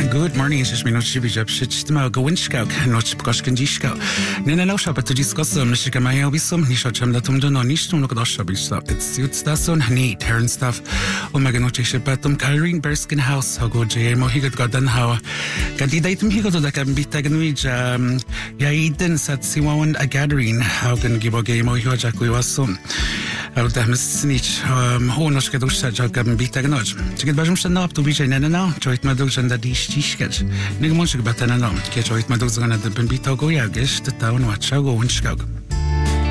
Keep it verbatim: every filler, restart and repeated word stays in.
Good morning, is mi noci bi jab shit ma go winskau, noci bkosh kendiskau. Nena no shop to discuss um shika mai obisum, ni shocham da tum no nishtum no kodosha bisa. It's suits da son hani turn stuff. O ma ganoci shipatum Kyrene Berskin House, ha go je mo higot godan hawa. Kandidatum higot da kan bita gnuij um ya iden sat siwan a gathering, how can give a game o hiojak we wasum. Out da misnich um honosh kedusha jagam bita gnoj. Chigit bajum shnap to bi nena no, joit ma dog da distiskes. Nig monsik batana no, ke joit ma dog zana da bita go yagish, da tawn watcha go winskau.